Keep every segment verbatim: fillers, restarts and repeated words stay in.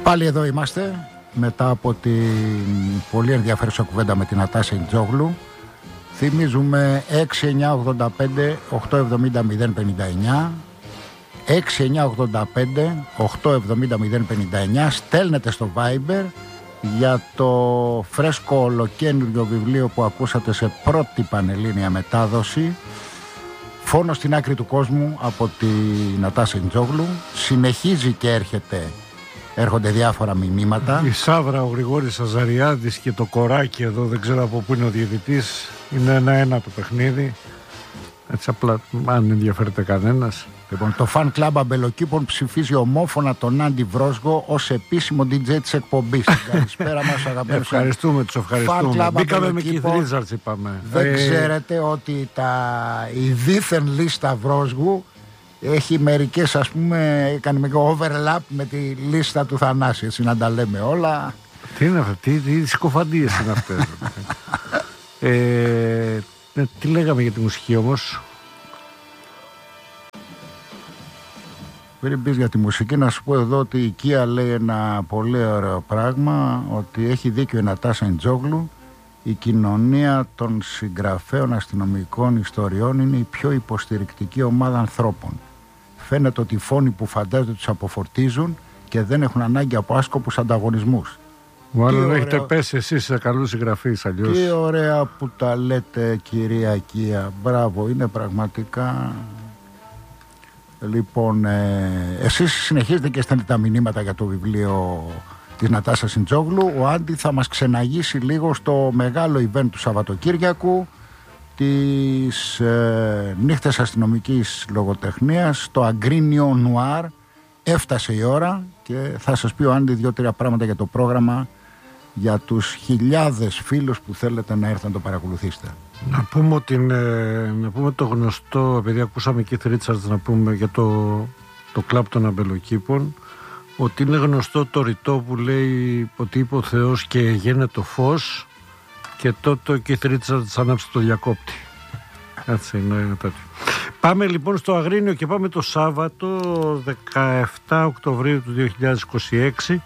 Πάλι εδώ είμαστε μετά από την πολύ ενδιαφέρουσα κουβέντα με την Νατάσα Ιντζόγλου. Θυμίζουμε έξι εννιά ογδόντα πέντε οκτακόσια εβδομήντα μηδέν πενήντα εννιά, έξι εννιά ογδόντα πέντε οκτακόσια εβδομήντα μηδέν πενήντα εννιά. Στέλνετε στο Viber για το φρέσκο ολοκαίνουργιο βιβλίο που ακούσατε σε πρώτη πανελλήνια μετάδοση, Φόνο στην άκρη του κόσμου, από τη Νατάσα Ιντζόγλου. Συνεχίζει και έρχεται, έρχονται διάφορα μηνύματα. Η Σάβρα, ο Γρηγόρης Αζαριάδης και το κοράκι εδώ, δεν ξέρω από πού είναι ο διαιτητής. Είναι ένα-ένα το παιχνίδι. Έτσι απλά, αν ενδιαφέρεται κανένας. Λοιπόν, το Fan Club Αμπελοκήπων ψηφίζει ομόφωνα τον Άντι Βρόσγο ως επίσημο ντι τζέι της εκπομπής. Καλησπέρα μας, αγαπητοί. Ευχαριστούμε, τους ευχαριστούμε. Μπήκαμε με Keith Richards, είπαμε. Δεν ε... ξέρετε ότι τα... η δίθεν λίστα Βρόσγου έχει μερικές, ας πούμε, κάνει με overlap με τη λίστα του Θανάση. Έτσι να τα λέμε όλα. Τι είναι αυτά, τι, τι συκοφαντίες είναι αυτές. ε, τι λέγαμε για τη μουσική όμως? Πριν πεις για τη μουσική, να σου πω εδώ ότι η Κία λέει ένα πολύ ωραίο πράγμα, ότι έχει δίκιο η Νατάσα Ιντζόγλου. Η κοινωνία των συγγραφέων αστυνομικών ιστοριών είναι η πιο υποστηρικτική ομάδα ανθρώπων. Φαίνεται ότι οι φόνοι που φαντάζονται τους αποφορτίζουν και δεν έχουν ανάγκη από άσκοπους ανταγωνισμούς. Μάλλον έχετε πέσει εσείς σε καλούς συγγραφείς αλλιώς. Τι ωραία που τα λέτε, κυρία Κία. Μπράβο, είναι πραγματικά... Λοιπόν, ε, εσείς συνεχίζετε και στέλνετε τα μηνύματα για το βιβλίο της Νατάσας Ιντζόγλου. Ο Άντι θα μας ξεναγήσει λίγο στο μεγάλο event του Σαββατοκύριακου, τις ε, νύχτες αστυνομικής λογοτεχνίας, το Αγκρίνιο Νουάρ. Έφτασε η ώρα και θα σας πει ο Άντι δύο-τρία πράγματα για το πρόγραμμα, για τους χιλιάδες φίλους που θέλετε να έρθουν να το παρακολουθήσετε. Να πούμε, ότι είναι, να πούμε το γνωστό, επειδή ακούσαμε Keith Richards, να πούμε για το, το κλαμπ των Αμπελοκήπων, ότι είναι γνωστό το ρητό που λέει ότι είπε ο Θεός και γένε το φως, και τότε ο Keith Richards άναψε το διακόπτη. Έτσι είναι τέτοιο. Πάμε λοιπόν στο Αγρίνιο και πάμε το Σάββατο δεκαεφτά Οκτωβρίου του δύο χιλιάδες είκοσι έξι.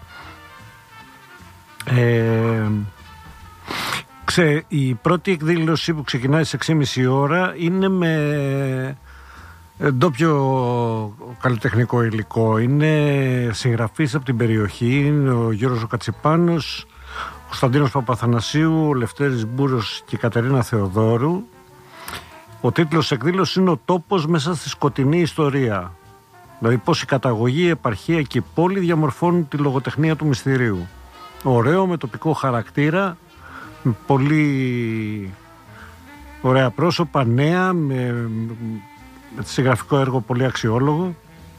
Ε, ξέ, η πρώτη εκδήλωση που ξεκινάει στις έξι και μισή ώρα είναι με ντόπιο καλλιτεχνικό υλικό. Είναι συγγραφείς από την περιοχή, είναι ο Γιώργος ο Κατσιπάνος, ο Κωνσταντίνος Παπαθανασίου, ο Λευτέρης Μπούρος και η Κατερίνα Θεοδόρου. Ο τίτλος της εκδήλωσης είναι «Ο τόπος μέσα στη σκοτεινή ιστορία». Δηλαδή πώς η καταγωγή, η επαρχία και η πόλη διαμορφώνουν τη λογοτεχνία του μυστηρίου. Ωραίο, με τοπικό χαρακτήρα, με πολύ ωραία πρόσωπα, νέα, με, με συγγραφικό έργο πολύ αξιόλογο.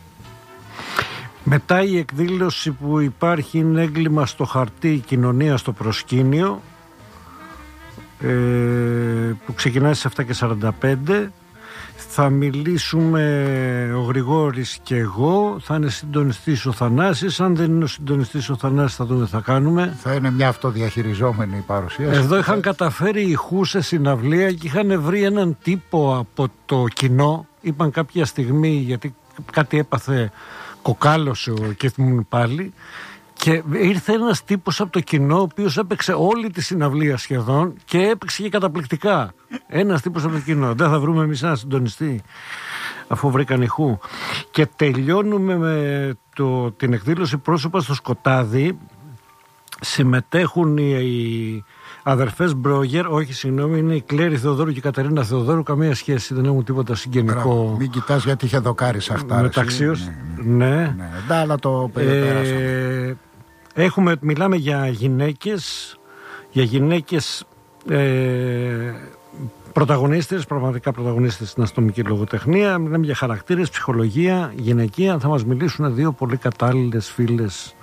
Μετά η εκδήλωση που υπάρχει είναι «Έγκλημα στο χαρτί, η κοινωνία στο προσκήνιο», ε, που ξεκινάει στις εφτά και σαράντα πέντε. Θα μιλήσουμε ο Γρηγόρης και εγώ, θα είναι συντονιστής ο Θανάσης. Αν δεν είναι ο συντονιστής ο Θανάσης, θα δούμε τι θα κάνουμε. Θα είναι μια αυτοδιαχειριζόμενη παρουσίαση. Εδώ είχαν καταφέρει οι Χου σε συναυλία και είχαν βρει έναν τύπο από το κοινό. Είπαν κάποια στιγμή, γιατί κάτι έπαθε, κοκάλωσε ο Κίθμουν πάλι, και ήρθε ένας τύπος από το κοινό, ο οποίος έπαιξε όλη τη συναυλία σχεδόν και έπαιξε και καταπληκτικά. Ένας τύπος από το κοινό. Δεν θα βρούμε εμείς ένα συντονιστή, αφού βρήκαν οι Χου. Και τελειώνουμε με το, την εκδήλωση «Πρόσωπα στο σκοτάδι». Συμμετέχουν οι, οι αδερφές Μπρόγερ, όχι συγγνώμη, είναι η Κλέρη Θεοδόρου και η Κατερίνα Θεοδόρου. Καμία σχέση, δεν έχουν τίποτα συγγενικό. Μην κοιτάς, γιατί είχε δοκάρει αυτά. Μεταξύως, ναι. ναι. ναι. ναι. αλλά το ε, έχουμε, μιλάμε για γυναίκες, για γυναίκες ε, πρωταγωνίστες, πραγματικά πρωταγωνίστες στην αστυνομική λογοτεχνία. Μιλάμε για χαρακτήρες, ψυχολογία, γυναικεία. Θα μας μιλήσουν δύο πολύ κατάλληλες φίλες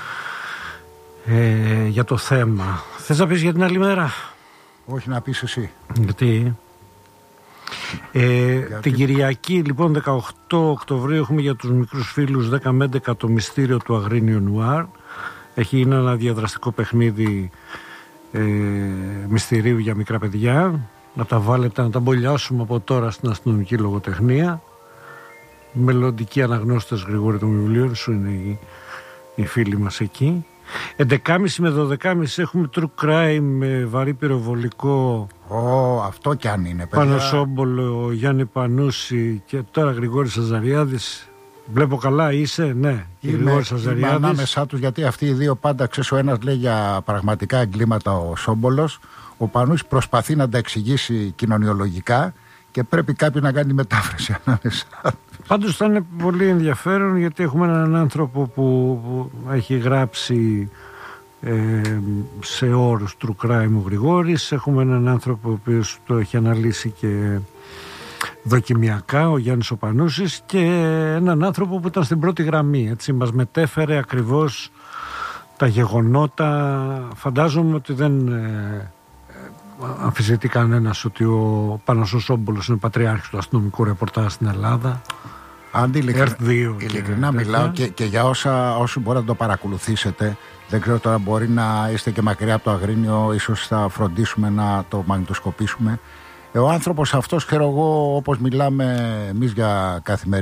ε, για το θέμα. Θες να πεις για την άλλη μέρα? Όχι, να πεις εσύ. Γιατί... Ε, Γιατί... Την Κυριακή λοιπόν δεκαοκτώ Οκτωβρίου έχουμε για τους μικρούς φίλους δέκα με έντεκα το μυστήριο του Αγρίνιο Νουάρ. Έχει είναι ένα διαδραστικό παιχνίδι ε, μυστηρίου για μικρά παιδιά. Να τα βάλετε, να τα μπολιάσουμε από τώρα στην αστυνομική λογοτεχνία. Μελλοντικοί αναγνώστες, Γρηγόρη, των βιβλίων σου είναι η, οι φίλοι μας εκεί. έντεκα και μισή με δώδεκα και μισή έχουμε true crime με βαρύ πυροβολικό. Ω, oh, αυτό κι αν είναι, παιδιά. Πάνο Σόμπολο, Γιάννη Πανούση και τώρα Γρηγόρης Αζαριάδης. Βλέπω καλά, είσαι, ναι. Είμαι, είμαι ανάμεσά τους, γιατί αυτοί οι δύο πάντα, ξέρεις, ο ένας λέει για πραγματικά εγκλήματα ο Σόμπολος, ο Πανούσης προσπαθεί να τα εξηγήσει κοινωνιολογικά και πρέπει κάποιος να κάνει μετάφραση ανάμεσά τους. Πάντως θα είναι πολύ ενδιαφέρον, γιατί έχουμε έναν άνθρωπο που, που έχει γράψει ε, σε όρους true crime ο Γρηγόρης, έχουμε έναν άνθρωπο ο οποίος το έχει αναλύσει και δοκιμιακά, ο Γιάννης ο Πανούσης, και έναν άνθρωπο που ήταν στην πρώτη γραμμή, έτσι, μας μετέφερε ακριβώς τα γεγονότα. Φαντάζομαι ότι δεν ε, αμφισβητεί κανένας ότι ο Πάνος ο Σόμπολος είναι πατριάρχης του αστυνομικού ρεπορτάζ στην Ελλάδα. Αντί ειλικρινά μιλάω και, και για όσα όσοι μπορεί να το παρακολουθήσετε, δεν ξέρω τώρα, μπορεί να είστε και μακριά από το Αγρίνιο, ίσως θα φροντίσουμε να το μαγνητοσκοπήσουμε. Ο άνθρωπος αυτός, ξέρω εγώ, όπως μιλάμε εμείς για καθημερινή